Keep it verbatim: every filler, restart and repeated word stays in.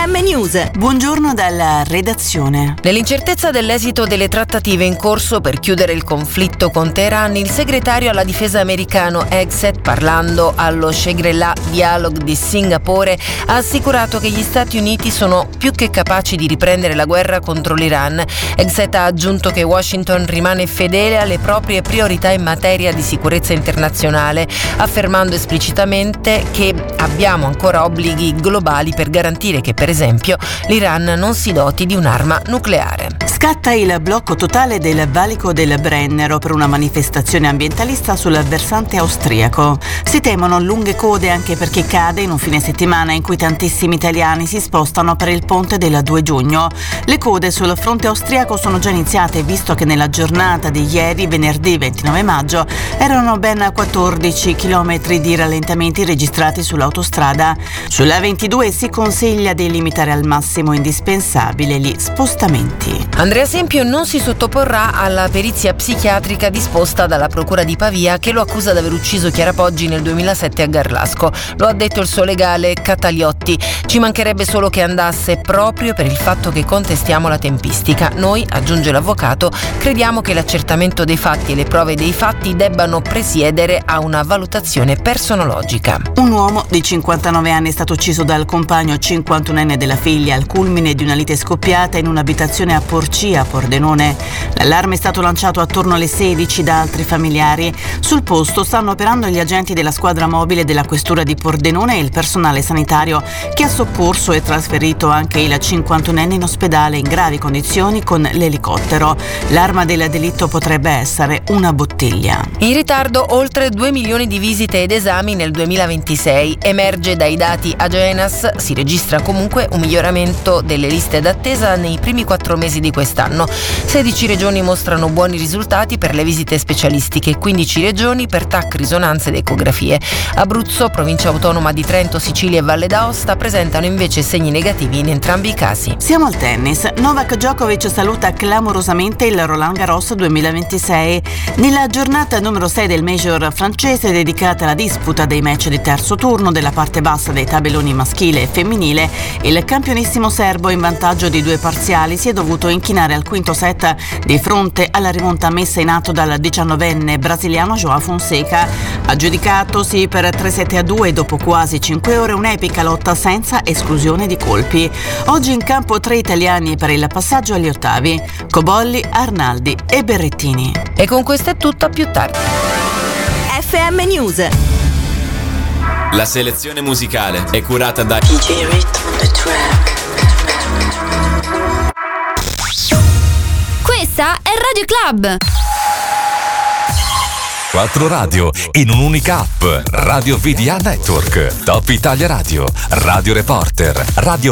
M News. Buongiorno dalla redazione. Nell'incertezza dell'esito delle trattative in corso per chiudere il conflitto con Teheran, il segretario alla difesa americano Hegseth, parlando allo Shangri-La Dialogue di Singapore, ha assicurato che gli Stati Uniti sono più che capaci di riprendere la guerra contro l'Iran. Hegseth ha aggiunto che Washington rimane fedele alle proprie priorità in materia di sicurezza internazionale, affermando esplicitamente che abbiamo ancora obblighi globali per garantire che, per esempio, l'Iran non si doti di un'arma nucleare. Scatta il blocco totale del valico del Brennero per una manifestazione ambientalista sul versante austriaco. Si temono lunghe code anche perché cade in un fine settimana in cui tantissimi italiani si spostano per il ponte del due giugno. Le code sul fronte austriaco sono già iniziate, visto che nella giornata di ieri, venerdì ventinove maggio, erano ben quattordici chilometri di rallentamenti registrati sull'autostrada. Sulla ventidue si consiglia di limitare al massimo indispensabile gli spostamenti. Andrea Sempio non si sottoporrà alla perizia psichiatrica disposta dalla Procura di Pavia, che lo accusa di aver ucciso Chiara Poggi nel duemilasette a Garlasco. Lo ha detto il suo legale Cataliotti. Ci mancherebbe solo che andasse, proprio per il fatto che contestiamo la tempistica. Noi, aggiunge l'avvocato, crediamo che l'accertamento dei fatti e le prove dei fatti debbano presiedere a una valutazione personologica. Un uomo di cinquantanove anni è stato ucciso dal compagno cinquantunenne della figlia al culmine di una lite scoppiata in un'abitazione a Porcia, Pordenone. L'allarme è stato lanciato attorno alle sedici da altri familiari. Sul posto stanno operando gli agenti della squadra mobile della questura di Pordenone e il personale sanitario, che ha soccorso e trasferito anche il cinquantunenne in ospedale in gravi condizioni con l'elicottero. L'arma del delitto potrebbe essere una bottiglia. In ritardo oltre due milioni di visite ed esami nel duemilaventisei. Emerge dai dati Agenas, si registra comunque un miglioramento delle liste d'attesa nei primi quattro mesi di quest'anno. sedici regioni mostrano buoni risultati per le visite specialistiche, quindici regioni per T A C, risonanze ed ecografie. Abruzzo, provincia autonoma di Trento, Sicilia e Valle d'Aosta presentano invece segni negativi in entrambi i casi. Siamo al tennis. Novak Djokovic saluta clamorosamente il Roland Garros duemilaventisei. Nella giornata numero sei del Major francese, dedicata alla disputa dei match di terzo turno della parte bassa dei tabelloni maschile e femminile, il campionissimo serbo, in vantaggio di due parziali, si è dovuto inchinare al quinto set di fronte alla rimonta messa in atto dal diciannovenne brasiliano João Fonseca. Aggiudicatosi per tre sette a due dopo quasi cinque ore, un'epica lotta senza esclusione di colpi. Oggi in campo tre italiani per il passaggio agli ottavi: Cobolli, Arnaldi e Berrettini. E con questo è tutto, a più tardi. F M News. La selezione musicale è curata da D J Rhythm on the track. Questa è Radio Club. Quattro radio in un'unica app. Radio V D A Network, Top Italia Radio, Radio Reporter, Radio